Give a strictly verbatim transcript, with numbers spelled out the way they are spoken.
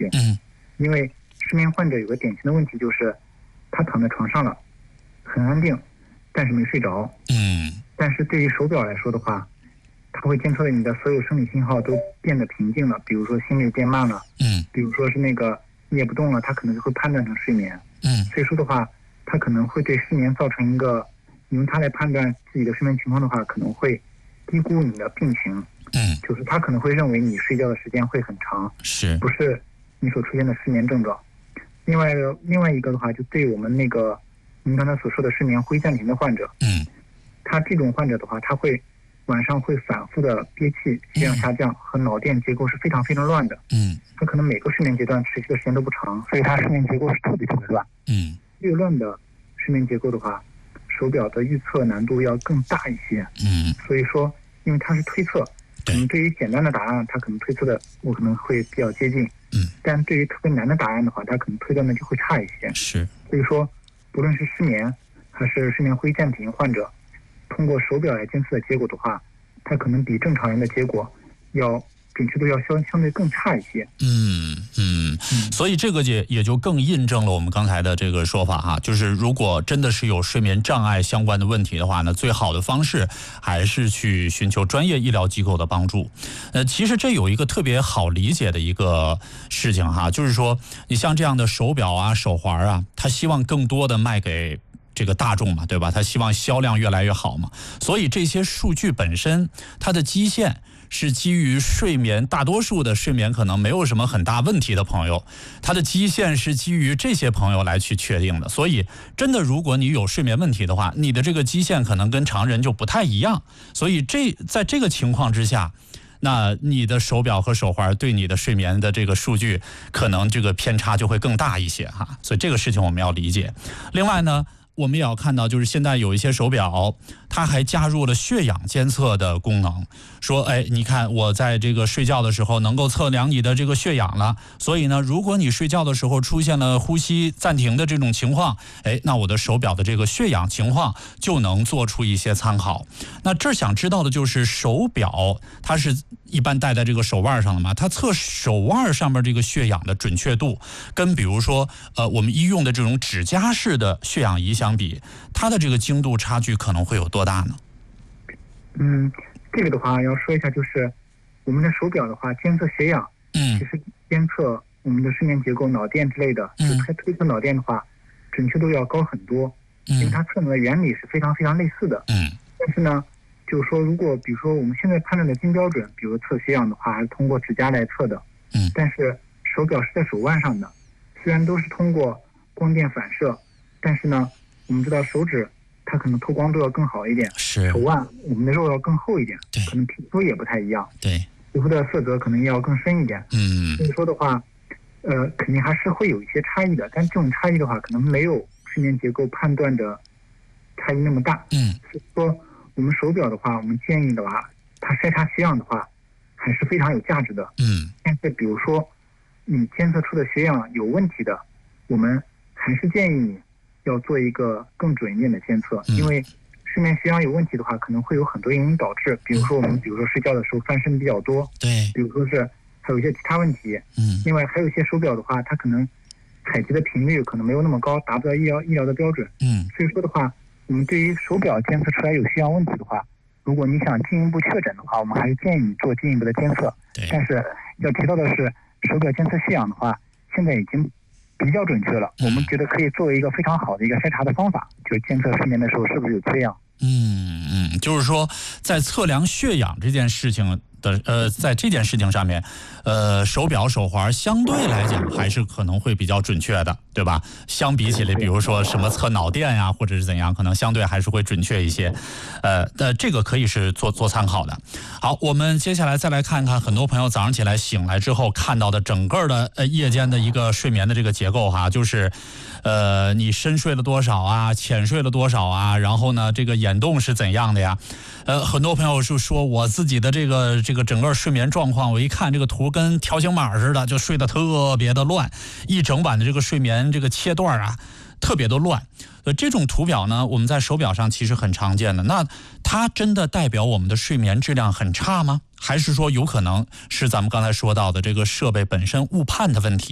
些。 嗯， 因为失眠患者有个典型的问题就是，他躺在床上了，很安定，但是没睡着。 嗯， 但是对于手表来说的话，它会监测你的所有生理信号都变得平静了，比如说心率变慢了， 嗯， 比如说是那个你也不动了，它可能就会判断成睡眠。 嗯， 所以说的话，它可能会对失眠造成一个，用它来判断自己的睡眠情况的话，可能会低估你的病情。 嗯， 就是他可能会认为你睡觉的时间会很长， 是不是你所出现的失眠症状。另外一个另外一个的话，就对我们那个您刚才所说的失眠灰暂停的患者， 嗯， 他这种患者的话，他会晚上会反复的憋气、血氧下降和脑电结构是非常非常乱的。 嗯， 他可能每个睡眠阶段持续的时间都不长，所以他睡眠结构是特别特别乱。 嗯， 越乱的睡眠结构的话，手表的预测难度要更大一些。 嗯， 所以说，因为它是推测。可能对对于简单的答案，它可能推测的我可能会比较接近， 嗯， 但对于特别难的答案的话，它可能推断的就会差一些。 是， 所以说，不论是失眠还是睡眠灰暂停患者，通过手表来监测的结果的话，它可能比正常人的结果要准确度要相相对更差一些。 嗯嗯，所以这个也也就更印证了我们刚才的这个说法哈，就是如果真的是有睡眠障碍相关的问题的话呢，最好的方式还是去寻求专业医疗机构的帮助。呃，其实这有一个特别好理解的一个事情哈，就是说你像这样的手表啊、手环啊，他希望更多的卖给这个大众嘛，对吧？他希望销量越来越好嘛，所以这些数据本身它的基线是基于睡眠，大多数的睡眠可能没有什么很大问题的朋友，它的基线是基于这些朋友来去确定的。所以真的如果你有睡眠问题的话，你的这个基线可能跟常人就不太一样。所以这在这个情况之下，那你的手表和手环对你的睡眠的这个数据可能这个偏差就会更大一些哈。所以这个事情我们要理解。另外呢，我们也要看到，就是现在有一些手表，它还加入了血氧监测的功能，说，哎，你看我在这个睡觉的时候能够测量你的这个血氧了，所以呢，如果你睡觉的时候出现了呼吸暂停的这种情况，哎，那我的手表的这个血氧情况就能做出一些参考。那这儿想知道的就是手表，它是一般戴在这个手腕上了嘛？它测手腕上面这个血氧的准确度，跟比如说呃我们医用的这种指甲式的血氧仪相比，它的这个精度差距可能会有多大呢？ 嗯，这个的话要说一下，就是我们的手表的话，监测血氧， 嗯， 其实监测我们的睡眠结构、脑电之类的， 嗯， 就推推测脑电的话，准确度要高很多， 嗯， 因为它测量的原理是非常非常类似的。 嗯， 但是呢，就是说，如果比如说我们现在判断的金标准，比如测血氧的话，还是通过指甲来测的， 嗯， 但是手表是在手腕上的，虽然都是通过光电反射，但是呢，我们知道手指它可能透光度要更好一点， 是手腕我们的肉要更厚一点， 对， 可能皮肤也不太一样， 对， 皮肤的色泽可能也要更深一点。 嗯， 所以说的话，呃，肯定还是会有一些差异的，但这种差异的话，可能没有睡眠结构判断的差异那么大。 嗯， 所以说我们手表的话，我们建议的话，它筛查血氧的话，还是非常有价值的。 嗯， 但是比如说你监测出的血氧有问题的，我们还是建议你要做一个更准一点的监测， 嗯， 因为睡眠血氧有问题的话，可能会有很多原因导致，比如说我们比如说睡觉的时候翻身比较多， 对， 比如说是还有一些其他问题。 嗯， 另外还有一些手表的话，它可能采集的频率可能没有那么高，达不到医疗医疗的标准。 嗯， 所以说的话，我们对于手表监测出来有血氧问题的话，如果你想进一步确诊的话，我们还是建议你做进一步的监测。 对， 但是要提到的是，手表监测血氧的话，现在已经比较准确了，我们觉得可以作为一个非常好的一个筛查的方法，就是监测睡眠的时候是不是有缺氧。 嗯嗯，就是说在测量血氧这件事情的呃，在这件事情上面，呃，手表、手环相对来讲还是可能会比较准确的，对吧？相比起来，比如说什么测脑电呀，或者是怎样，可能相对还是会准确一些。呃，呃，这个可以是做做参考的。好，我们接下来再来看看很多朋友早上起来醒来之后看到的整个的呃夜间的一个睡眠的这个结构哈，就是，呃，你深睡了多少啊，浅睡了多少啊，然后呢，这个眼动是怎样的呀？呃，很多朋友就说我自己的这个这个整个睡眠状况，我一看这个图跟条形码似的，就睡得特别的乱，一整晚的这个睡眠这个切段啊，特别的乱。呃，这种图表呢，我们在手表上其实很常见的。那它真的代表我们的睡眠质量很差吗？还是说有可能是咱们刚才说到的这个设备本身误判的问题？